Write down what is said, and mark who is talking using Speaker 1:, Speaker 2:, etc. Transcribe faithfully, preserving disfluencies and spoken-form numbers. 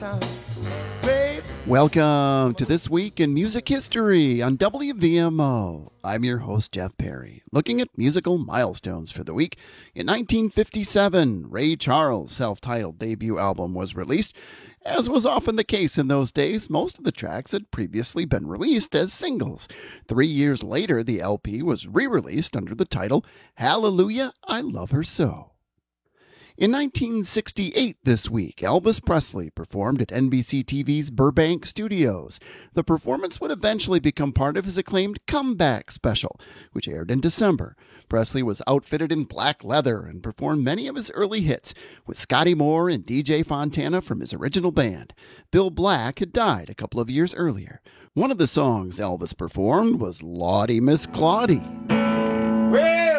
Speaker 1: Welcome to This Week in Music History on W V M O. I'm your host, Jeff Perry, looking at musical milestones for the week. In nineteen fifty-seven, Ray Charles' self-titled debut album was released. As was often the case in those days, most of the tracks had previously been released as singles. Three years later, the L P was re-released under the title Hallelujah, I Love Her So. In nineteen sixty-eight this week, Elvis Presley performed at N B C T V's Burbank Studios. The performance would eventually become part of his acclaimed Comeback special, which aired in December. Presley was outfitted in black leather and performed many of his early hits with Scotty Moore and D J Fontana from his original band. Bill Black had died a couple of years earlier. One of the songs Elvis performed was Lawdy Miss Claudie. Well,